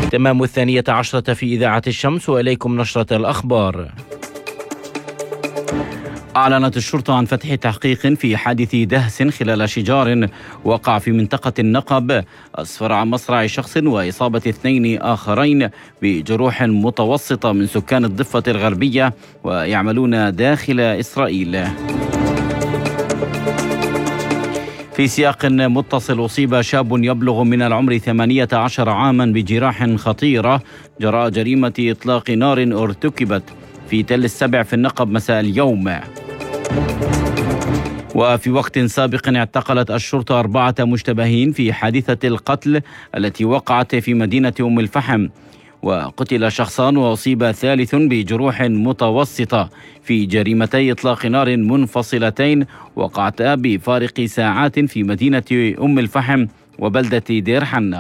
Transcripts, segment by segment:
تمام 12 في إذاعة الشمس، وإليكم نشرة الأخبار. أعلنت الشرطة عن فتح تحقيق في حادث دهس خلال شجار وقع في منطقة النقب أسفر عن مصرع شخص وإصابة 2 آخرين بجروح متوسطة من سكان الضفة الغربية ويعملون داخل إسرائيل. في سياق متصل، أصيب شاب يبلغ من العمر 18 عاما بجراح خطيرة جراء جريمة إطلاق نار ارتكبت في تل السبع في النقب مساء اليوم. وفي وقت سابق اعتقلت الشرطة 4 مشتبهين في حادثة القتل التي وقعت في مدينة أم الفحم، وقتل شخصان وأصيب ثالث بجروح متوسطة في جريمتي إطلاق نار منفصلتين وقعتا بفارق ساعات في مدينة أم الفحم وبلدة دير حنة.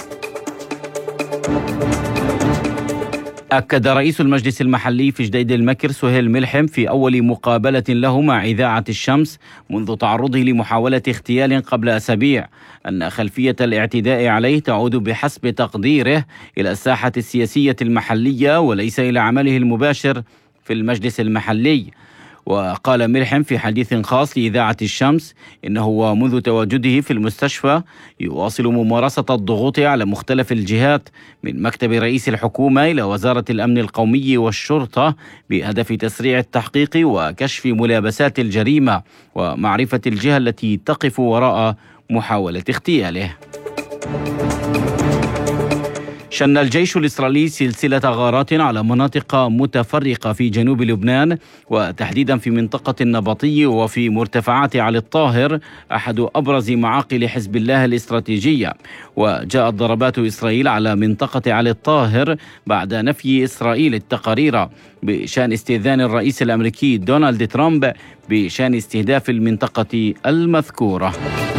أكد رئيس المجلس المحلي في جديد المكر سهيل ملحم في أول مقابلة له مع إذاعة الشمس منذ تعرضه لمحاولة اغتيال قبل أسابيع أن خلفية الاعتداء عليه تعود بحسب تقديره إلى الساحة السياسية المحلية وليس إلى عمله المباشر في المجلس المحلي. وقال ملحم في حديث خاص لإذاعة الشمس إنه منذ تواجده في المستشفى يواصل ممارسة الضغوط على مختلف الجهات من مكتب رئيس الحكومة إلى وزارة الأمن القومي والشرطة بهدف تسريع التحقيق وكشف ملابسات الجريمة ومعرفة الجهة التي تقف وراء محاولة اغتياله. شن الجيش الإسرائيلي سلسلة غارات على مناطق متفرقة في جنوب لبنان وتحديدا في منطقة النبطي وفي مرتفعات علي الطاهر أحد أبرز معاقل حزب الله الاستراتيجية. وجاءت ضربات إسرائيل على منطقة علي الطاهر بعد نفي إسرائيل التقارير بشأن استئذان الرئيس الأمريكي دونالد ترامب بشأن استهداف المنطقة المذكورة.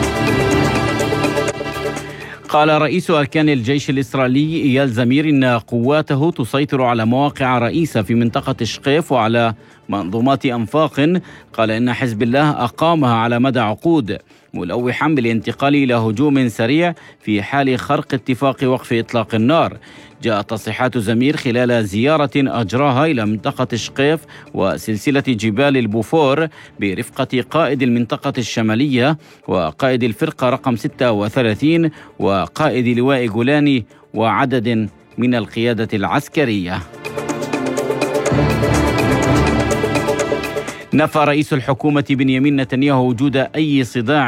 قال رئيس أركان الجيش الإسرائيلي إيال زمير إن قواته تسيطر على مواقع رئيسة في منطقة شقيف وعلى منظومات أنفاق. قال إن حزب الله أقامها على مدى عقود ملوحا بالانتقال إلى هجوم سريع في حال خرق اتفاق وقف إطلاق النار. جاءت تصريحات زمير خلال زيارة أجراها إلى منطقة شقيف وسلسلة جبال البوفور برفقة قائد المنطقة الشمالية وقائد الفرقة رقم 36 وقائد لواء جولاني وعدد من القيادة العسكرية. نفى رئيس الحكومة بنيامين نتنياهو وجود أي صداع